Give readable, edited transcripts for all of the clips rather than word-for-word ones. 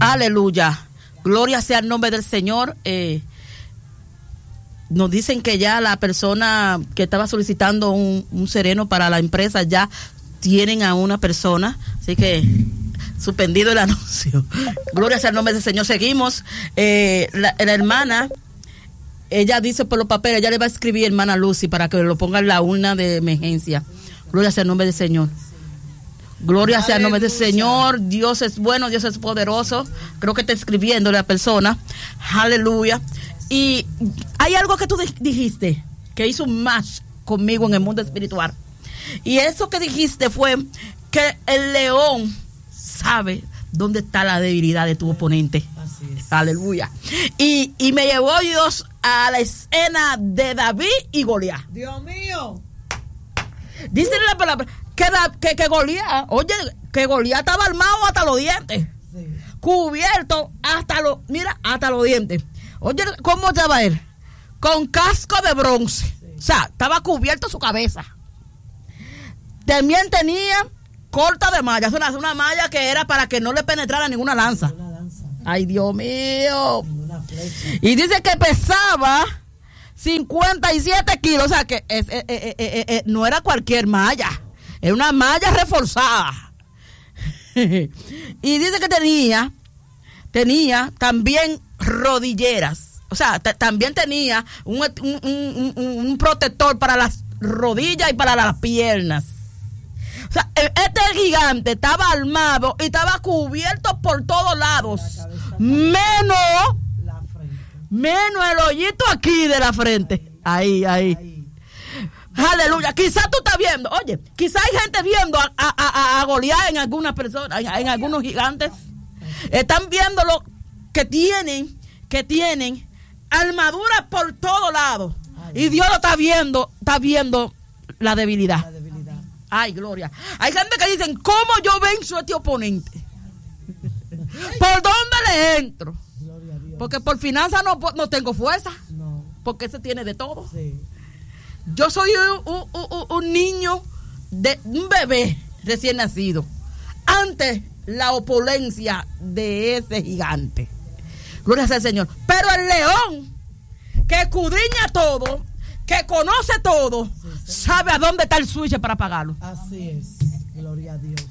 Aleluya. Gloria sea el nombre del Señor. Nos dicen que ya la persona que estaba solicitando un sereno para la empresa ya tienen a una persona, así que suspendido el anuncio. Gloria sea el nombre del Señor. Seguimos. La hermana, ella dice por los papeles, ella le va a escribir, hermana Lucy, para que lo ponga en la urna de emergencia. Gloria sea el nombre del Señor. Gloria sea el nombre del Señor. Dios es bueno, Dios es poderoso. Creo que está escribiendo la persona. Aleluya. Y hay algo que tú dijiste que hizo un match conmigo en el mundo espiritual. Y eso que dijiste fue que el león sabe dónde está la debilidad de tu oponente. Así es. Aleluya. Y me llevó Dios a la escena de David y Goliat. Dios mío. Dice la palabra que Goliat, oye, que Goliat estaba armado hasta los dientes. Sí. Cubierto hasta los dientes. Oye, ¿cómo estaba él? Con casco de bronce. Sí. O sea, estaba cubierto su cabeza. También tenía corta de malla. Es una malla que era para que no le penetrara ninguna lanza. Ay, Dios mío. Y dice que pesaba 57 kilos. O sea, que no era cualquier malla. Era una malla reforzada. Y dice que tenía también rodilleras. O sea, también tenía un protector para las rodillas y para las piernas. O sea, este gigante estaba armado y estaba cubierto por todos lados. Menos el hoyito aquí de la frente. Ahí. Aleluya. Quizás tú estás viendo, oye, quizás hay gente viendo a Goliat en algunas personas, en algunos gigantes. Están viendo lo que tienen armadura por todos lados. Y Dios lo está viendo la debilidad. Ay, gloria. Hay gente que dicen, ¿cómo yo venzo a este oponente? ¿Por dónde le entro? Porque por finanzas no tengo fuerza. Porque ese tiene de todo. Sí. Yo soy un niño, un bebé recién nacido, ante la opulencia de ese gigante. Gloria sea al Señor. Pero el león, que escudriña todo, que conoce todo, sabe a dónde está el switch para pagarlo. Así es. Gloria a Dios.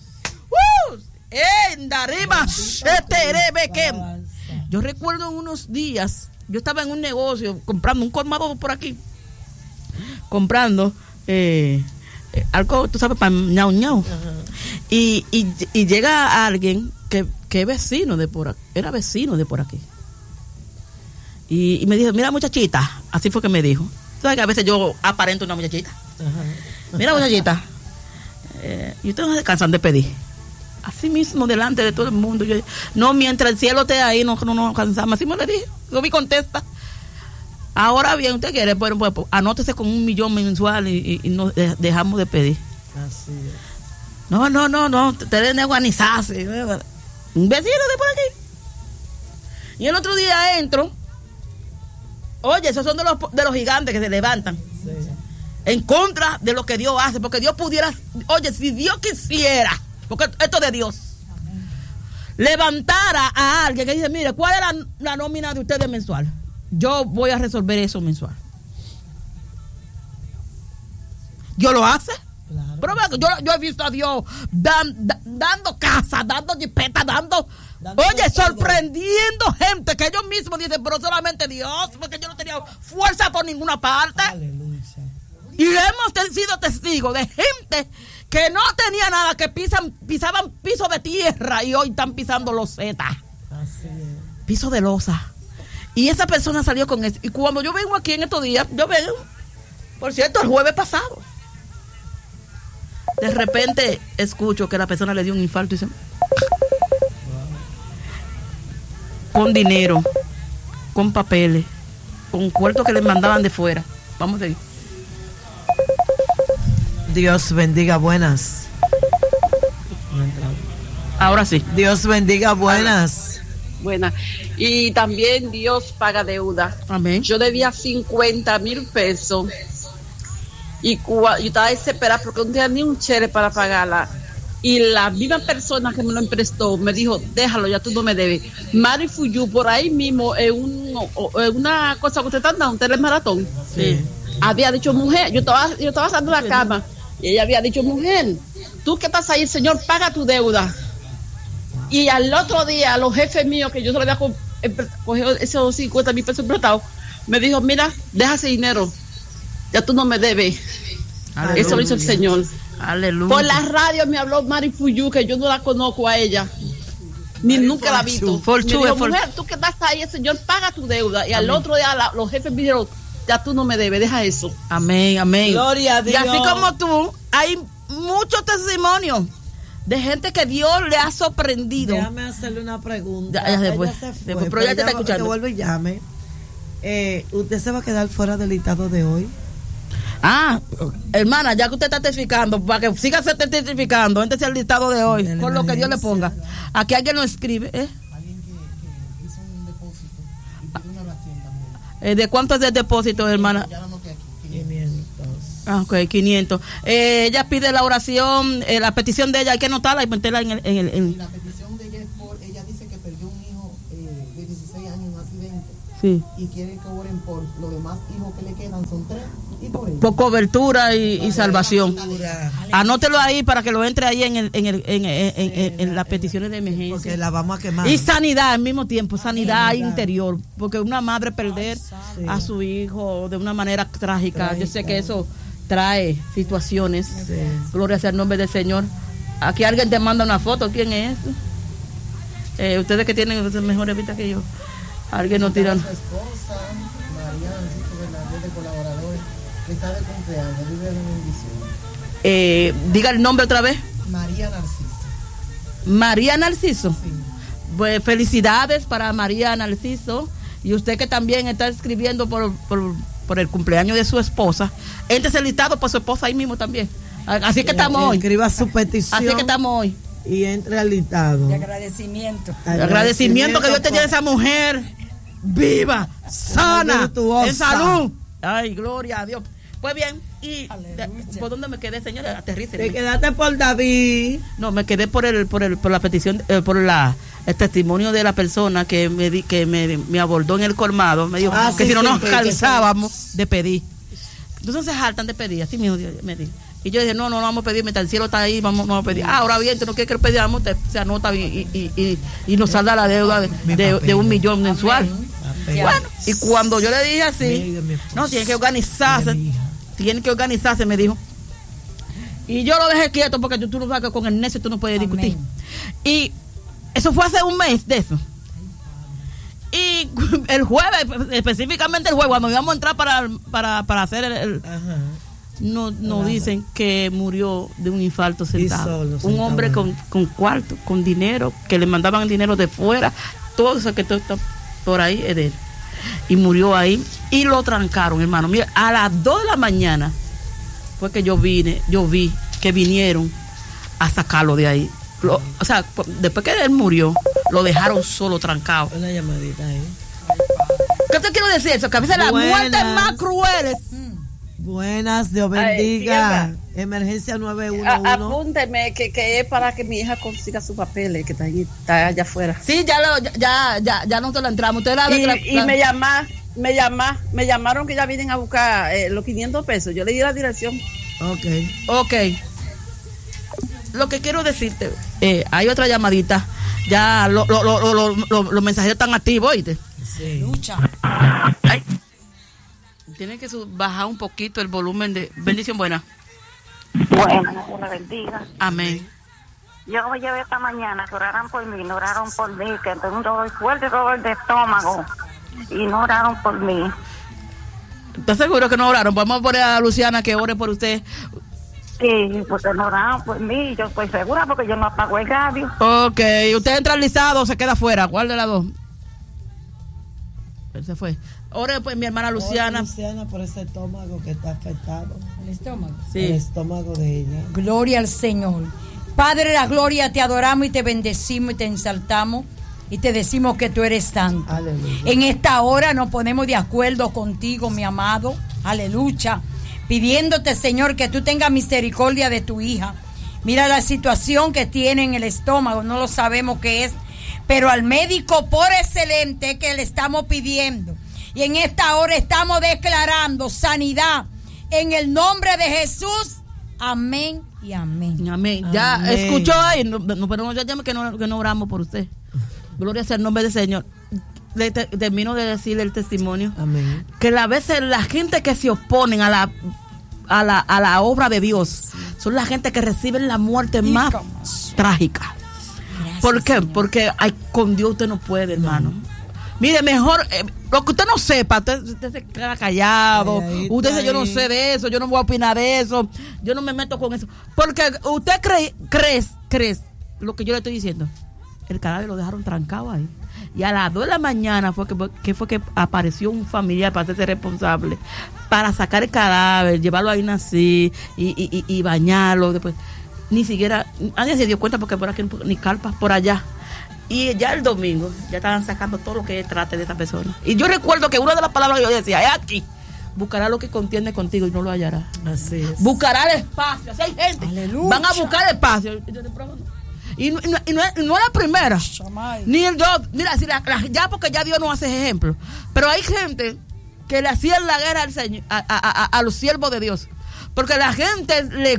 Yo recuerdo en unos días, yo estaba en un negocio comprando un colmado por aquí. Comprando algo, tú sabes, para ñau ñau. Y llega alguien que es vecino de por aquí, era vecino de por aquí. Y me dijo, mira muchachita, así fue que me dijo. ¿Sabes que a veces yo aparento una muchachita? Mira muchachita, y ustedes no se cansan de pedir. Así mismo, delante de todo el mundo. Yo, no, mientras el cielo esté ahí, no nos cansamos. Así me le dije, yo me contesta. Ahora bien, usted quiere, pues anótese con 1 millón mensual y nos dejamos de pedir. Así es. No, ustedes de organizarse. Un vecino de por aquí. Y el otro día entro. Oye, esos son de los gigantes que se levantan. Sí. En contra de lo que Dios hace. Porque Dios pudiera, oye, si Dios quisiera, porque esto es de Dios, levantara a alguien que dice, mire, ¿cuál es la nómina de ustedes mensual? Yo voy a resolver eso mensual. ¿Dios lo hace? Claro. Pero yo he visto a Dios dando casa, dando jipetas, oye, sorprendiendo gente que ellos mismos dicen, pero solamente Dios, porque yo no tenía fuerza por ninguna parte. Aleluya. Y hemos sido testigos de gente que no tenía nada, que pisaban piso de tierra y hoy están pisando loseta. Así es. Piso de losa. Y esa persona salió con eso. Y cuando yo vengo aquí en estos días, yo vengo, por cierto, el jueves pasado, de repente escucho que la persona le dio un infarto y dice, con dinero, con papeles, con cuartos que le mandaban de fuera. Vamos a seguir. Dios bendiga, buenas. Ahora sí. Dios bendiga, buenas. Buena. Y también Dios paga deuda. Amén. Yo debía 50,000 pesos y yo estaba desesperada porque no tenía ni un chere para pagarla. Y la misma persona que me lo emprestó me dijo, déjalo, ya tú no me debes. Mari Fuyu, por ahí mismo, en una cosa que usted está dando, un telemaratón, había dicho, mujer, yo estaba saliendo de la cama, y ella había dicho, mujer, tú que estás ahí, el Señor paga tu deuda. Y al otro día, los jefes míos, que yo se lo había cogido esos 50,000 pesos prestados, me dijo, mira, deja ese dinero, ya tú no me debes. Aleluya. Eso lo hizo el Señor. Aleluya. Por la radio me habló Mari Fuyu, que yo no la conozco a ella, ni nunca la he visto. Me dijo, mujer, tú que estás ahí, el Señor paga tu deuda. Y al otro día los jefes me dijeron, ya tú no me debes, deja eso. Amén, amén. Gloria a Dios. Y así como tú, hay muchos testimonios de gente que Dios le ha sorprendido. Déjame hacerle una pregunta. Ya después, ella se fue, después, pero ella te está escuchando. Que vuelve y llame. ¿Usted se va a quedar fuera del listado de hoy? Hermana, ya que usted está testificando, para que siga testificando, este es el listado de hoy, con lo que Dios le ponga. Aquí alguien lo escribe, Alguien que hizo un depósito y pidió una oración también. ¿De cuánto es el depósito, hermana? Ya lo anoté aquí. 500. Ok, 500. Ella pide la oración, la petición de ella, hay que anotarla y meterla en el. Y la petición de ella es ella dice que perdió un hijo de 16 años en un accidente. Sí. Y quiere que oren por los demás hijos que le quedan, son 3, y por ella. Por cobertura y salvación. Anótelo ahí para que lo entre ahí en las peticiones de emergencia. Porque la vamos a quemar. Y sanidad al mismo tiempo, sanidad interior. Porque una madre perder a su hijo de una manera trágica, yo sé que eso trae situaciones. Sí. Gloria sea el nombre del Señor. Aquí alguien te manda una foto, ¿quién es? Ustedes que tienen mejores vistas que yo. Alguien nos tira. Su esposa, María Narciso, de la red de colaboradores, que está de cumpleaños, vive de bendición. Diga el nombre otra vez. María Narciso. María Narciso. Sí. Pues felicidades para María Narciso. Y usted que también está escribiendo por el cumpleaños de su esposa. Éntrese el listado por su esposa ahí mismo también. Así que estamos hoy. Escriba su petición. Así que estamos hoy. Y entre al listado. De agradecimiento. Agradecimiento que Dios te lleve a esa mujer viva, sana, en salud. Ay, gloria a Dios. Pues bien, y ¿por dónde me quedé, señora? Aterrice. Te quedaste por David. No, me quedé por la petición, por el testimonio de la persona que me abordó en el colmado. Me dijo que si no nos cansábamos de pedir. Entonces se jaltan de pedir, así mismo me dijo. Y yo dije, no vamos a pedir, mientras el cielo está ahí, vamos a pedir. Ahora bien, tú no quieres que pedamos, se anota y nos salda la deuda de 1 millón mensual. Bueno, y cuando yo le dije así, no, tienen que organizarse, me dijo. Y yo lo dejé quieto porque tú no sabes que con el necio tú no puedes discutir. Y eso fue hace un mes de eso. Y el jueves, específicamente el jueves, cuando íbamos a entrar para hacer nos dicen que murió de un infarto sentado. Un hombre con cuarto, con dinero, que le mandaban dinero de fuera, todo eso que está por ahí es de él. Y murió ahí y lo trancaron, hermano. Mira, a las 2 de la mañana fue que yo vi que vinieron a sacarlo de ahí. O sea, después que él murió, lo dejaron solo trancado. Una llamadita ahí. ¿Qué te quiero decir? Eso, que a veces las muertes más crueles. Buenas, Dios bendiga. Emergencia 911. Apúnteme que es para que mi hija consiga sus papeles, que está allá afuera. Sí, ya nosotros la entramos. Usted me llamaron que ya vienen a buscar los 500 pesos. Yo le di la dirección. Ok. Lo que quiero decirte, hay otra llamadita. Ya los mensajeros están activos, ¿oíste? Sí. Lucha. Ay. Tienen que bajar un poquito el volumen de... Bendición buena. Bueno, Dios la bendiga. Amén. Yo me llevé esta mañana que oraran por mí, no oraron por mí, que tengo un fuerte dolor de estómago y no oraron por mí. ¿Estás seguro que no oraron? Vamos a poner a Luciana que ore por usted. Sí, porque no oraron por mí, yo estoy segura porque yo no apago el radio. Ok, usted entra al listado o se queda afuera, ¿cuál de las dos? Él se fue. Ore pues mi hermana Luciana. Luciana por ese estómago que está afectado. El estómago. Sí. El estómago de ella. Gloria al Señor. Padre de la gloria, te adoramos y te bendecimos y te ensaltamos y te decimos que tú eres santo. Aleluya. En esta hora nos ponemos de acuerdo contigo, mi amado. Aleluya. Pidiéndote, Señor, que tú tengas misericordia de tu hija. Mira la situación que tiene en el estómago, no lo sabemos qué es, pero al médico por excelente que le estamos pidiendo. Y en esta hora estamos declarando sanidad en el nombre de Jesús. Amén y amén. Amén. Ya Amén. escuchó ahí, pero no ya llame que no oramos por usted. Gloria sea el nombre del Señor. Termino de decirle el testimonio. Amén. Que a veces la gente que se oponen a la obra de Dios son la gente que reciben la muerte más trágica. ¿Por qué? Señor. Porque con Dios usted no puede, hermano. Mire, mejor, lo que usted no sepa, usted se queda callado. Calladito Usted dice, yo no ahí. sé de eso, yo no voy a opinar de eso, yo no me meto con eso. Porque usted cree lo que yo le estoy diciendo. El cadáver lo dejaron trancado ahí. Y a las 2 de la mañana fue que apareció un familiar para hacerse responsable, para sacar el cadáver, llevarlo ahí así y bañarlo. Después, ni siquiera, nadie se dio cuenta porque por aquí ni carpas por allá. Y ya el domingo, ya estaban sacando todo lo que trate de esa persona. Y yo recuerdo que una de las palabras que yo decía, es aquí, buscará lo que contiene contigo y no lo hallará. Así es. Buscará el espacio. Así hay gente, Aleluya. van a buscar el espacio. Y no es la primera, ni el dos. Mira, ya porque ya Dios no hace ejemplo. Pero hay gente que le hacían la guerra al Señor, a los siervos de Dios. Porque la gente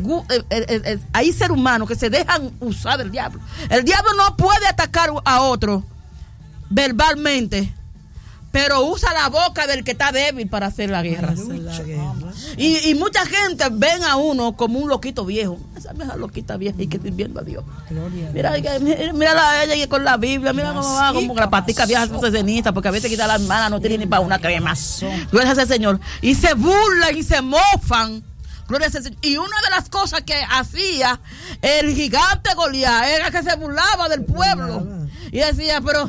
hay seres humanos que se dejan usar del diablo. El diablo no puede atacar a otro verbalmente, pero usa la boca del que está débil para hacer la guerra. Y mucha gente ven a uno como un loquito viejo. Esa loquita vieja y que sirviendo a Dios. Mira a ella con la Biblia, mira cómo va, como la patica vieja sucesionista, porque a veces quita la hermana, no tiene ni para una crema. Gloria al Señor. Y se burlan y se mofan. Gloria al Señor. Y una de las cosas que hacía el gigante Goliat era que se burlaba del pueblo. Y decía, pero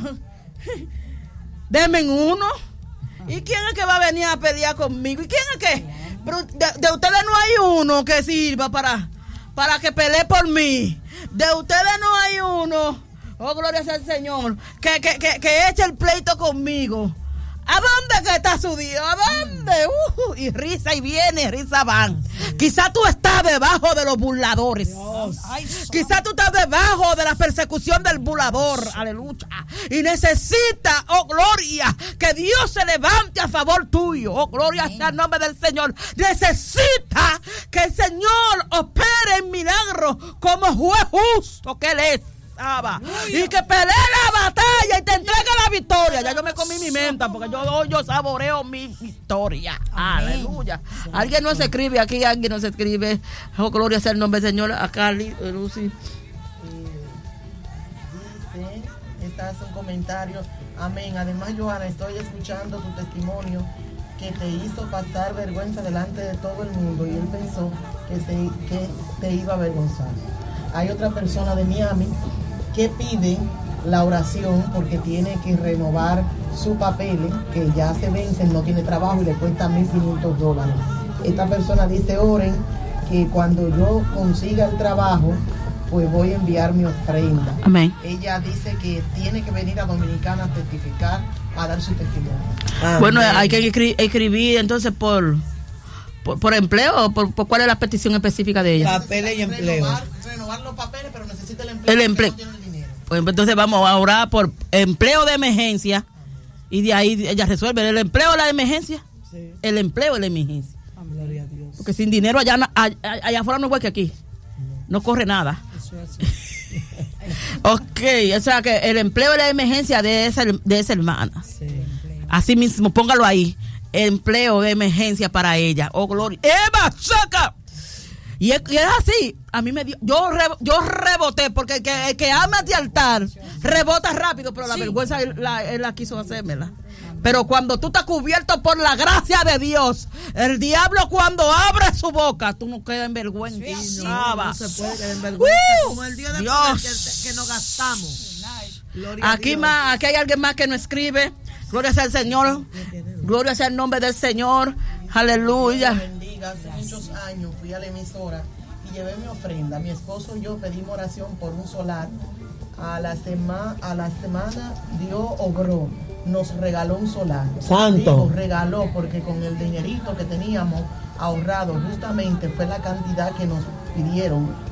denme uno. ¿Y quién es que va a venir a pelear conmigo? ¿Y quién es que? Pero de ustedes no hay uno que sirva para que pelee por mí. De ustedes no hay uno, oh gloria sea al Señor, que eche el pleito conmigo. ¿A dónde que está su Dios? ¿A dónde? Y risa y viene, risa van. Quizá tú estás debajo de los burladores. Quizá tú estás debajo de la persecución del burlador. Aleluya. Y necesita, oh gloria, que Dios se levante a favor tuyo. Oh gloria sea el nombre del Señor. Necesita que el Señor opere en milagros como juez justo que Él es. Y que pelee la batalla y te entregue la victoria. Ya yo me comí mi menta porque yo saboreo mi victoria. Aleluya. Alguien no se escribe aquí, alguien no se escribe. Oh, gloria sea el nombre del Señor. Acá, Lucy. Dice, esta hace un comentario. Amén. Además, Johanna, estoy escuchando tu testimonio que te hizo pasar vergüenza delante de todo el mundo y él pensó que te iba a avergonzar. Hay otra persona de Miami que pide la oración porque tiene que renovar su papeles que ya se vencen, no tiene trabajo y le cuesta $1,500. Esta persona dice, oren que cuando yo consiga el trabajo pues voy a enviar mi ofrenda. Amén. Ella dice que tiene que venir a Dominicana a testificar, a dar su testimonio. Bueno, hay que escribir entonces por empleo, por cuál es la petición específica de ella. Papeles y empleo. Renovar los papeles, pero necesita el empleo. El empleo. No tiene el dinero. Pues entonces vamos a orar por empleo de emergencia y de ahí ella resuelve el empleo de la emergencia. Sí. El empleo de la emergencia. Gloria a Dios. Porque sin dinero allá afuera no es igual que aquí. No corre nada. Eso es así. Ok, o sea que el empleo de la emergencia de esa hermana. Sí. Así mismo, póngalo ahí. Empleo de emergencia para ella. Oh, gloria. ¡Eva, saca! Y es así. A mí me dio. Yo reboté, porque el que ama de altar rebota rápido, pero la vergüenza él la quiso hacérmela. Pero cuando tú estás cubierto por la gracia de Dios, el diablo cuando abre su boca, tú no quedas en vergüenza. No se puede quedar en vergüenza. Como el Dios de poder que nos gastamos. Gloria a Dios. Aquí hay alguien más que no escribe. Gloria sea al Señor. Gloria sea el nombre del Señor. Aleluya. Dios bendiga. Hace muchos años fui a la emisora y llevé mi ofrenda. Mi esposo y yo pedimos oración por un solar. A la semana Dios obró. Nos regaló un solar. Santo. Digo, regaló porque con el dinerito que teníamos ahorrado justamente fue la cantidad que nos pidieron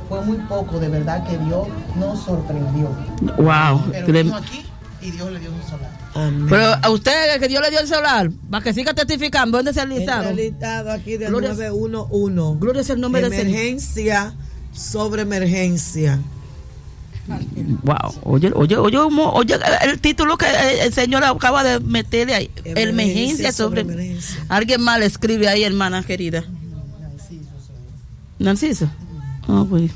fue muy poco, de verdad, que Dios nos sorprendió. Wow. Pero vino aquí y Dios le dio un solar. Amén. Pero a usted, que Dios le dio el solar, para que siga testificando, ¿dónde se ha listado? El listado aquí de Gloria- 911. Gloria es el nombre del Señor. Emergencia sobre emergencia. Wow. Oye, el título que el Señor acaba de meterle ahí. Emergencia sobre emergencia. Alguien más le escribe ahí, hermana querida. Narciso. Ah, pues.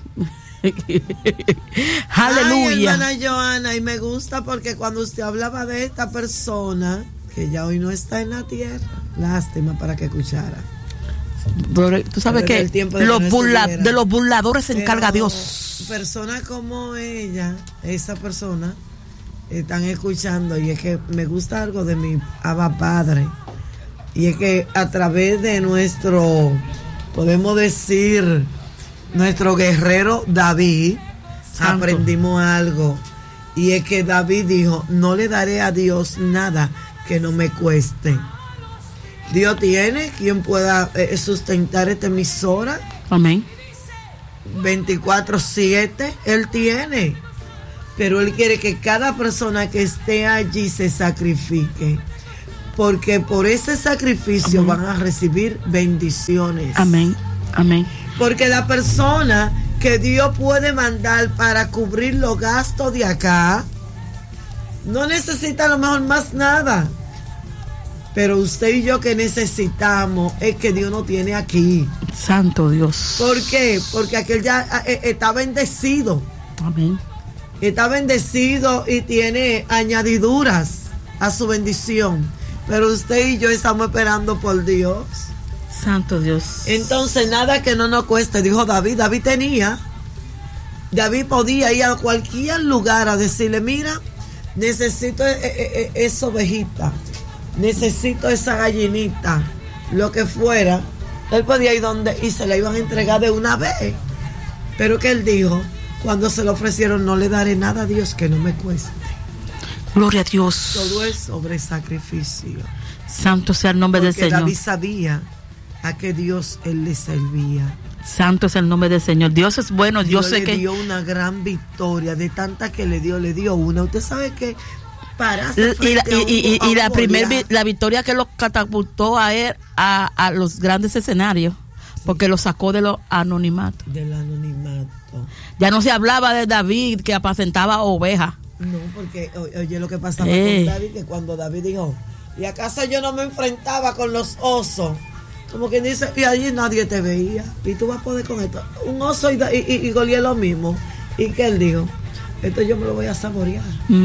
Aleluya. Ay, hermana Joana, y me gusta porque cuando usted hablaba de esta persona, que ya hoy no está en la tierra, lástima para que escuchara. Pero tú sabes Pero que el tiempo de que no estuviera. de los burladores se encarga Pero Dios. Personas como ella, esa persona, están escuchando, y es que me gusta algo de mi Abba Padre, y es que a través de nuestro, podemos decir, nuestro guerrero David, Santo. aprendimos algo, y es que David dijo: no le daré a Dios nada que no me cueste. Dios tiene quien pueda sustentar esta emisora Amén. 24/7, Él tiene, pero Él quiere que cada persona que esté allí se sacrifique, porque por ese sacrificio van a recibir bendiciones. Amén. Amén. Porque la persona que Dios puede mandar para cubrir los gastos de acá no necesita a lo mejor más nada, pero usted y yo que necesitamos es que Dios nos tiene aquí. Santo Dios. ¿Por qué? Porque aquel ya está bendecido. Amén. Está bendecido y tiene añadiduras a su bendición. Pero usted y yo estamos esperando por Dios. Santo Dios. Entonces, nada que no nos cueste, dijo David. David podía ir a cualquier lugar a decirle: mira, necesito esa ovejita, necesito esa gallinita, lo que fuera. Él podía ir donde y se la iban a entregar de una vez. Pero que él dijo, cuando se lo ofrecieron: no le daré nada a Dios que no me cueste. Gloria a Dios. Todo es sobre sacrificio. Santo sea el nombre del Porque Señor. David sabía a qué Dios él le servía. Santo es el nombre del Señor. Dios es bueno. Yo Dios sé le que dio una gran victoria. De tanta que le dio una. Usted sabe que la victoria que lo catapultó a él a los grandes escenarios, sí, porque lo sacó de los anonimatos. Del anonimato. Ya no se hablaba de David que apacentaba ovejas. No, porque oye lo que pasaba con David, que cuando David dijo: ¿y acaso yo no me enfrentaba con los osos? Como quien dice, y allí nadie te veía, y tú vas a poder con esto. Un oso y Goliat lo mismo. ¿Y qué él dijo? Esto yo me lo voy a saborear.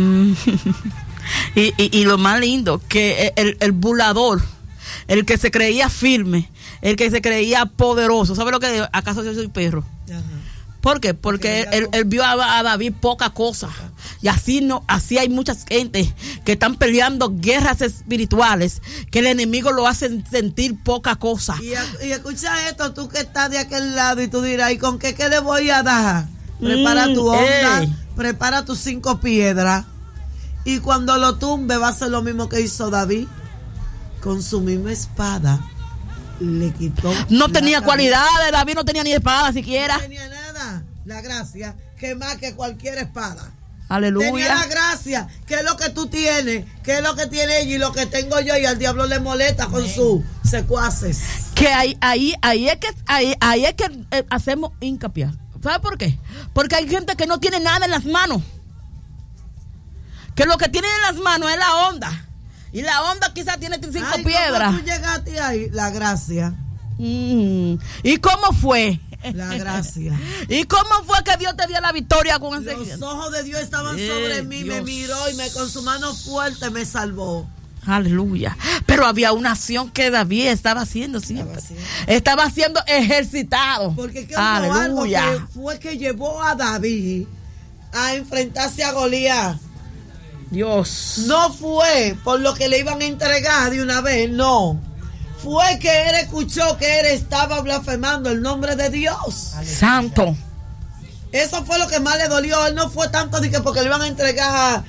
Y lo más lindo, que el burlador, el que se creía firme, el que se creía poderoso, ¿sabe lo que digo? ¿Acaso yo soy perro? Ajá. ¿Por qué? Porque él vio a David poca cosa. Y así hay mucha gente que están peleando guerras espirituales, que el enemigo lo hace sentir poca cosa. Y escucha esto, tú que estás de aquel lado, y tú dirás: ¿y con qué le voy a dar? Prepara tu onda, prepara tus 5 piedras, y cuando lo tumbe va a ser lo mismo que hizo David. Con su misma espada le quitó. No tenía cualidades, David no tenía ni espada siquiera. No tenía nada. La gracia, que más que cualquier espada. Aleluya. Tenía la gracia, que es lo que tú tienes, que es lo que tiene ella y lo que tengo yo, y al diablo le molesta con sus secuaces. Que ahí es que hacemos hincapié. ¿Sabe por qué? Porque hay gente que no tiene nada en las manos. Que lo que tienen en las manos es la onda. Y la onda quizás tiene 5 piedras. ¿Cómo tú llegaste ahí? La gracia. ¿Y cómo fue? La gracia. ¿Y cómo fue que Dios te dio la victoria con ese? Los ojos de Dios estaban sobre mí, Dios. Me miró y con su mano fuerte me salvó. Aleluya. Pero había una acción que David estaba haciendo siempre. Estaba siendo ejercitado. Porque algo que fue que llevó a David a enfrentarse a Goliat. Dios. No fue por lo que le iban a entregar de una vez, no. Fue que él escuchó que él estaba blasfemando el nombre de Dios. Santo. Eso fue lo que más le dolió. Él no fue tanto de que porque le iban a entregar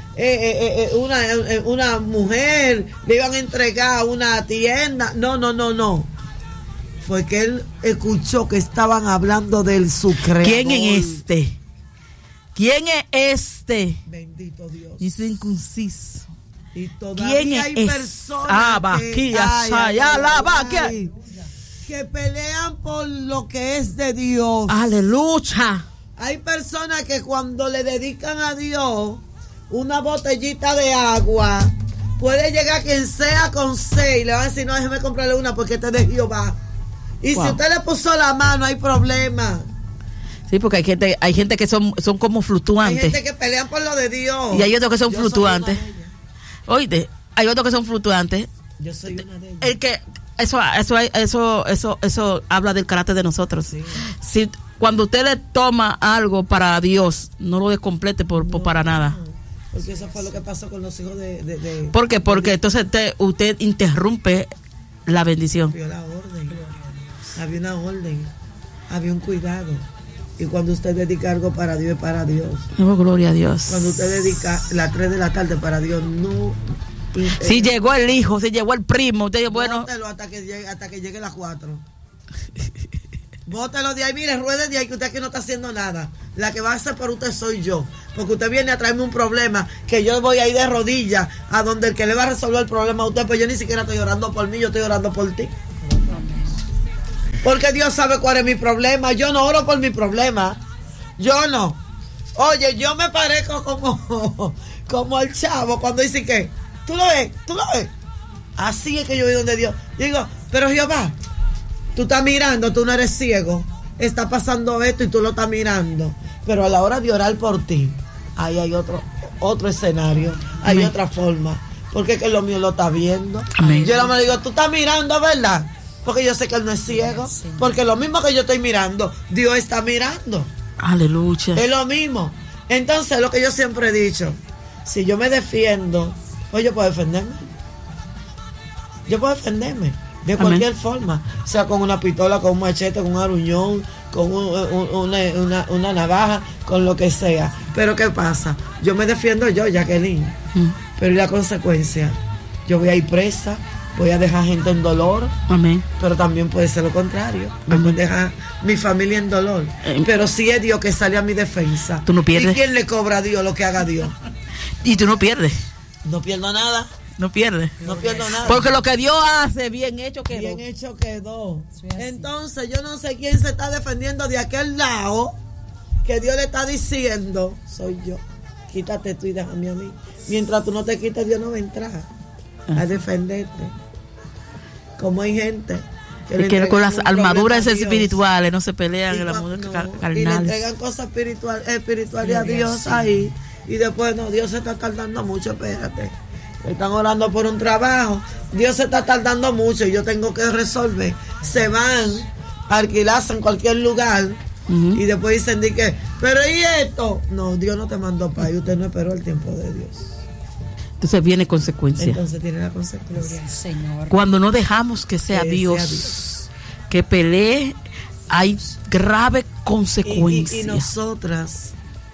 una mujer, le iban a entregar una tienda. No. fue que él escuchó que estaban hablando del su creador. ¿Quién es este? ¿Quién es este? Bendito Dios. Y circunciso. Y todavía hay personas que pelean por lo que es de Dios. Aleluya. Hay personas que cuando le dedican a Dios una botellita de agua, puede llegar quien sea con 6 y le va a decir, no, déjeme comprarle una porque este es de Jehová. Y si usted le puso la mano, hay problema. Sí, porque hay gente que son como fluctuantes. Hay gente que pelean por lo de Dios. Y hay otros que son fluctuantes. Oíste, hay otros que son fluctuantes. Yo soy una de ellas. El que eso habla del carácter de nosotros. Sí. Si cuando usted le toma algo para Dios, no lo descomplete para nada. Porque eso fue lo que pasó con los hijos de ¿Por qué? Porque entonces usted interrumpe la bendición. Había la orden. Había una orden. Había un cuidado. Y cuando usted dedica algo para Dios, es para Dios. Oh, gloria a Dios. Cuando usted dedica las 3 de la tarde para Dios, no. Si llegó el hijo, si llegó el primo, usted bueno. Bótelo hasta que llegue las 4. Bótelo de ahí, mire, ruede de ahí, que usted aquí no está haciendo nada. La que va a hacer por usted soy yo. Porque usted viene a traerme un problema que yo voy a ir de rodillas a donde el que le va a resolver el problema a usted, pues yo ni siquiera estoy orando por mí, yo estoy orando por ti. Porque Dios sabe cuál es mi problema. Yo no oro por mi problema. Yo no. Oye, yo me parezco como el chavo cuando dice que tú lo ves. Así es que yo voy donde Dios. Yo digo, pero Jehová, tú estás mirando, tú no eres ciego. Está pasando esto y tú lo estás mirando. Pero a la hora de orar por ti, ahí hay otro escenario. Hay Amén. otra forma. Porque es que lo mío lo está viendo. Amén. Yo le digo, tú estás mirando, ¿verdad? Porque yo sé que él no es ciego. Porque lo mismo que yo estoy mirando, Dios está mirando. Aleluya. Es lo mismo. Entonces, lo que yo siempre he dicho, si yo me defiendo, pues yo puedo defenderme. Yo puedo defenderme de cualquier forma. O sea, con una pistola, con un machete, con un aruñón, con una navaja, con lo que sea. Pero ¿qué pasa? Yo me defiendo yo, Jacqueline. Pero ¿y la consecuencia? Yo voy a ir presa. Voy a dejar gente en dolor. Amén. Pero también puede ser lo contrario. Me puede dejar mi familia en dolor. Pero si es Dios que sale a mi defensa. Tú no pierdes. ¿Y quién le cobra a Dios lo que haga Dios? Y tú no pierdes. No pierdo nada. No pierdes. No pierdo nada. Porque lo que Dios hace, bien hecho quedó. Bien hecho quedó. Entonces yo no sé quién se está defendiendo de aquel lado que Dios le está diciendo, soy yo. Quítate tú y déjame a mí. Mientras tú no te quites, Dios no va a entrar a defenderte. Como hay gente que con las armaduras espirituales no se pelean en la mundo carnales. Y le entregan cosas espirituales a Dios ahí. Y después, no, Dios se está tardando mucho, espérate. Están orando por un trabajo. Dios se está tardando mucho y yo tengo que resolver. Se van a alquilarse en cualquier lugar. Y después dicen que, pero ¿y esto? No, Dios no te mandó para ahí. Usted no esperó el tiempo de Dios. Entonces viene consecuencia. Entonces tiene la consecuencia. Señor. Cuando no dejamos que sea Dios que pelee, hay grave consecuencia. Y nosotras,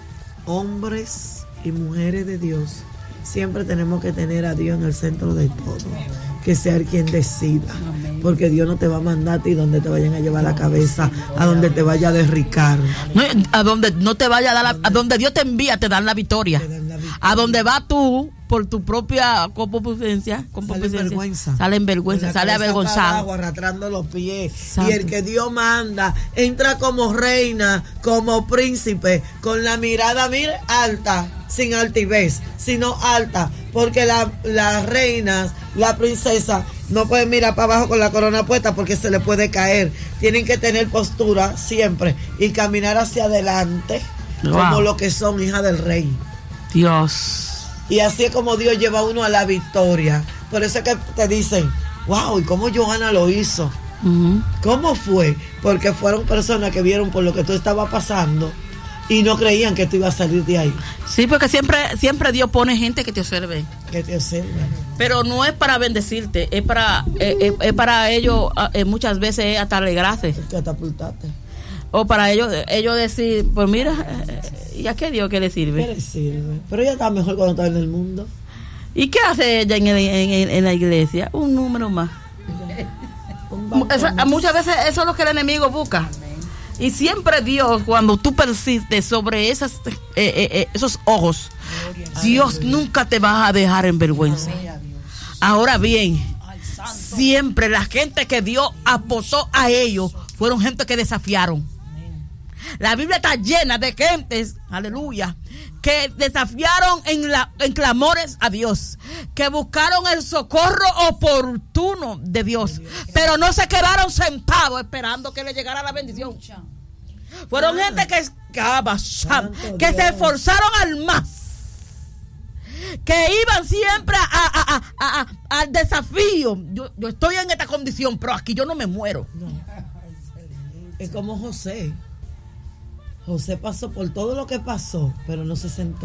hombres y mujeres de Dios, siempre tenemos que tener a Dios en el centro de todo. Que sea el quien decida. Porque Dios no te va a mandar a ti donde te vayan a llevar la cabeza, a donde te vaya a derricar. No, a donde no te vaya a dar a donde Dios te envía, te dan la victoria. A donde vas tú por tu propia concupiscencia, sale en vergüenza, sale avergonzado, arrastrando los pies. Santo. Y el que Dios manda entra como reina, como príncipe, con la mirada, mire, alta, sin altivez, sino alta, porque las reinas, la princesa, no pueden mirar para abajo con la corona puesta porque se le puede caer. Tienen que tener postura siempre y caminar hacia adelante, como lo que son hijas del rey. Dios. Y así es como Dios lleva a uno a la victoria. Por eso es que te dicen, wow, ¿y cómo Johanna lo hizo? ¿Cómo fue? Porque fueron personas que vieron por lo que tú estabas pasando y no creían que tú ibas a salir de ahí. Sí, porque siempre Dios pone gente que te observe. Que te observe. Pero no es para bendecirte, es para ellos, muchas veces hasta alegrarse. Catapultarte. O para ellos decir, pues mira, ¿y a qué Dios que le sirve? ¿Qué le sirve? Pero ella está mejor cuando está en el mundo. ¿Y qué hace ella en la iglesia? Un número más. Muchas veces eso es lo que el enemigo busca. Y siempre Dios, cuando tú persistes sobre esos ojos, Dios nunca te va a dejar en vergüenza. Ahora bien, siempre la gente que Dios apostó a ellos fueron gente que desafiaron. La Biblia está llena de gentes, aleluya, que desafiaron en clamores a Dios, que buscaron el socorro oportuno de Dios, pero no se quedaron sentados esperando que le llegara la bendición. Fueron gente que se esforzaron al más, que iban siempre al desafío. Yo estoy en esta condición, pero aquí yo no me muero. Es como José. José pasó por todo lo que pasó, pero no se sentó.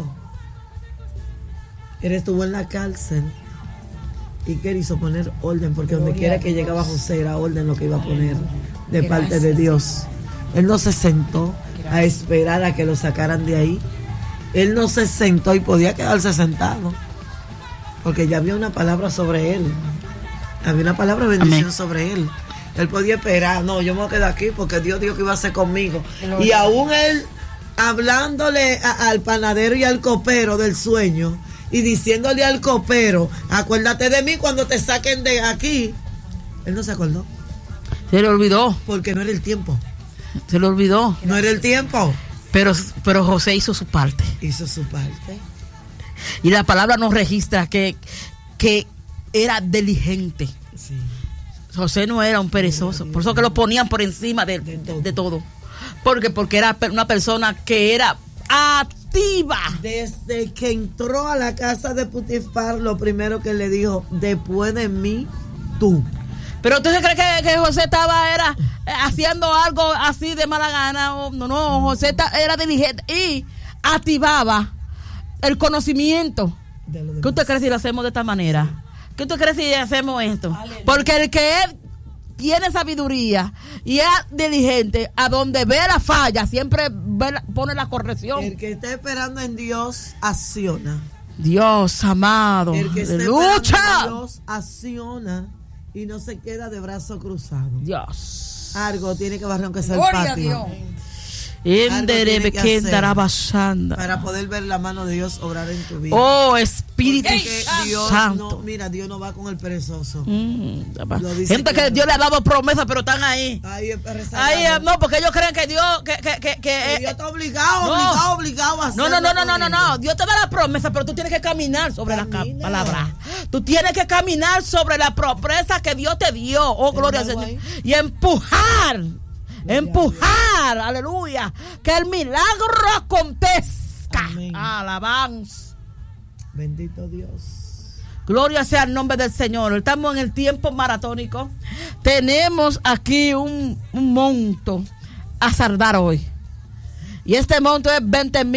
Él estuvo en la cárcel y que hizo poner orden, porque donde quiera que llegaba José era orden lo que iba a poner de parte de Dios. Él no se sentó a esperar a que lo sacaran de ahí. Él no se sentó y podía quedarse sentado, porque ya había una palabra sobre él. Había una palabra de bendición sobre él. Él podía esperar, no, yo me voy a quedar aquí porque Dios dijo que iba a hacer conmigo. Y aún él hablándole al panadero y al copero del sueño y diciéndole al copero, acuérdate de mí cuando te saquen de aquí. Él no se acordó. Se le olvidó. Porque no era el tiempo. Se le olvidó. No era el tiempo. Pero José hizo su parte. Hizo su parte. Y la palabra nos registra que era diligente. Sí. José no era un perezoso, por eso que lo ponían por encima de todo. Porque era una persona que era activa. Desde que entró a la casa de Potifar, lo primero que le dijo, después de mí, tú. Pero ¿tú crees que José estaba haciendo algo así de mala gana? No, José era diligente y activaba el conocimiento. ¿Qué usted cree si lo hacemos de esta manera? ¿Qué usted cree si hacemos esto? Aleluya. Porque el que tiene sabiduría y es diligente, a donde ve la falla, siempre pone la corrección. El que está esperando en Dios, acciona. Dios amado, el que lucha. Dios acciona y no se queda de brazo cruzado. Dios. Algo tiene que barrer aunque sea el Gloria patio. a Dios. Para poder ver la mano de Dios obrar en tu vida. Oh, Espíritu Dios Santo. Dios no va con el perezoso. Gente que Dios le ha dado promesas, pero están ahí. No, porque ellos creen que Dios que Dios está obligado a hacerlo. No. Dios te da la promesa, pero tú tienes que caminar sobre la palabra. Tú tienes que caminar sobre la promesa que Dios te dio. Oh, gloria al Señor. Y empujar, aleluya, que el milagro acontezca. Amén. Alabanza. Bendito Dios. Gloria sea el nombre del Señor. Estamos en el tiempo maratónico. Tenemos aquí un monto a saldar hoy. Y este monto es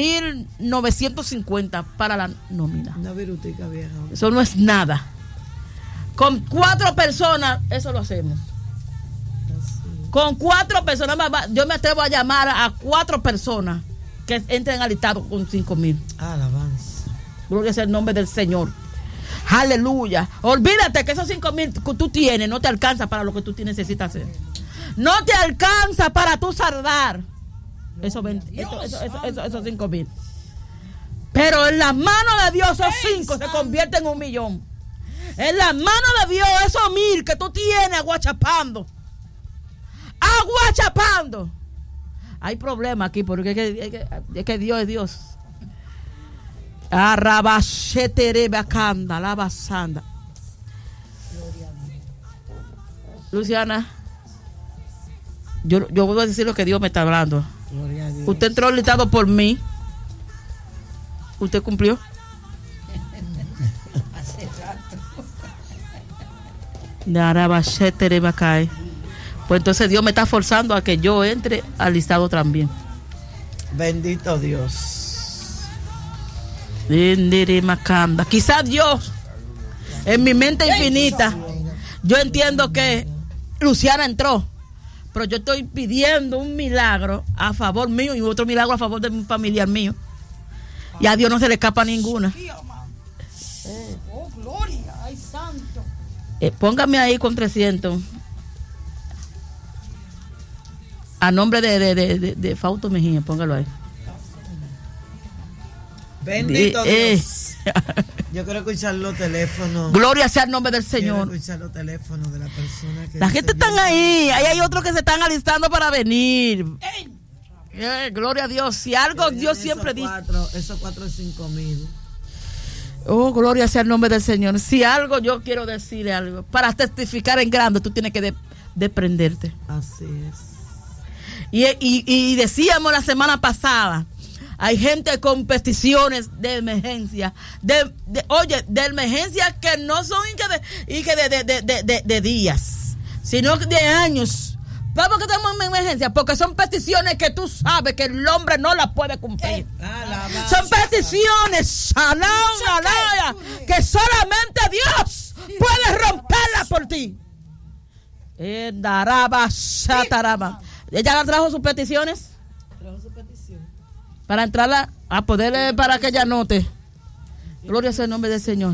20,950 para la nómina. Una virutica vieja. Eso no es nada. Con 4 personas, eso lo hacemos. Con 4 personas, yo me atrevo a llamar a 4 personas que entren al listado con 5,000. Alabanza. Gloria sea el nombre del Señor. Aleluya. Olvídate que esos 5,000 que tú tienes no te alcanza para lo que tú necesitas hacer. No te alcanza para tú saldar esos 5,000. Pero en las manos de Dios esos 5 se convierten en 1,000,000. En las manos de Dios esos 1,000 que tú tienes aguachapando. Hay problema aquí porque es que Dios es Dios. Luciana, yo voy a decir lo que Dios me está hablando. Usted entró al listado por mí. ¿Usted cumplió? Pues entonces Dios me está forzando a que yo entre al listado también. Bendito Dios. Quizás Dios, en mi mente infinita, yo entiendo que Luciana entró, pero yo estoy pidiendo un milagro a favor mío y otro milagro a favor de un familiar mío. Y a Dios no se le escapa ninguna. Oh, gloria, ay santo. Póngame ahí con 300. A nombre de Fausto Mejía, póngalo ahí. Bendito Dios. Yo quiero escuchar los teléfonos. Gloria sea el nombre del Señor. Quiero escuchar los teléfonos de la persona que... La gente están ahí. Ahí hay otros que se están alistando para venir. Gloria a Dios. Si algo Dios siempre dice. Esos 4 o 5 mil. Oh, gloria sea el nombre del Señor. Si algo yo quiero decir algo, para testificar en grande, tú tienes que desprenderte. Así es. Y decíamos la semana pasada, hay gente con peticiones de emergencia, de emergencia que no son de días, sino de años. ¿Por qué estamos en emergencia? Porque son peticiones que tú sabes que el hombre no las puede cumplir. Son peticiones, que solamente Dios puede romperlas por ti. ¿Ella trajo sus peticiones? Trajo su petición. Para entrarla, a poderle, para que ella anote. Gloria sea el nombre del Señor.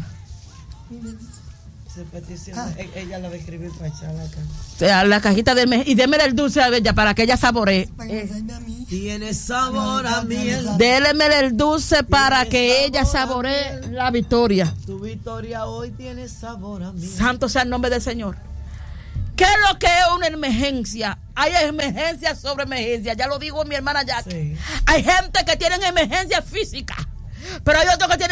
Su petición, ella la va a escribir para echarla acá. La cajita de y démele el dulce a ella para que ella saboree. Tiene sabor a miel. Démele el dulce para que ella saboree la victoria. Tu victoria hoy tiene sabor a miel. Santo sea el nombre del Señor. ¿Qué es lo que es una emergencia? Hay emergencias sobre emergencias. Ya lo digo mi hermana Jackie. Sí. Hay gente que tiene emergencias físicas, pero hay otros que tienen